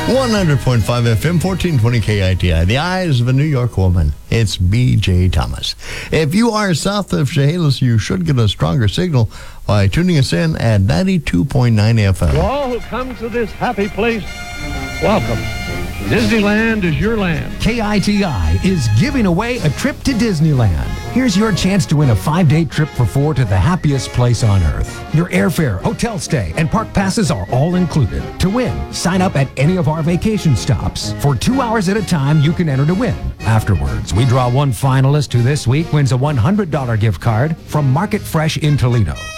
100.5 FM, 1420 KITI. The eyes of a New York woman. It's B.J. Thomas. If you are south of Chehalis, you should get a stronger signal by tuning us in at 92.9 FM. To all who come to this happy place, welcome. Disneyland is your land. KITI is giving away a trip to Disneyland. Here's your chance to win a 5-day trip for 4 to the happiest place on earth. Your airfare, hotel stay, and park passes are all included. To win, sign up at any of our vacation stops. For 2 hours at a time, you can enter to win. Afterwards, we draw one finalist who this week wins a $100 gift card from Market Fresh in Toledo.